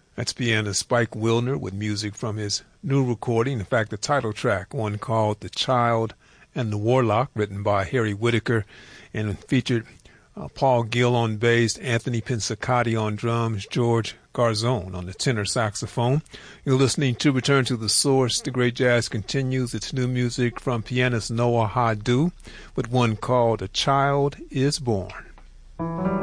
That's pianist Spike Wilner with music from his new recording. In fact, the title track, one called The Child and the Warlock, written by Harry Whitaker, and featured Paul Gill on bass, Anthony Pensacati on drums, George Garzone on the tenor saxophone. You're listening to Return to the Source. The Great Jazz continues. Its new music from pianist Noah Hadu with one called A Child is Born.